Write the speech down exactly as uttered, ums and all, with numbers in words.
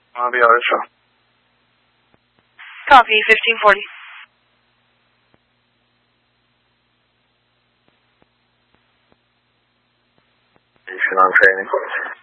I'll be alright, sir. Copy, fifteen forty. Station on training.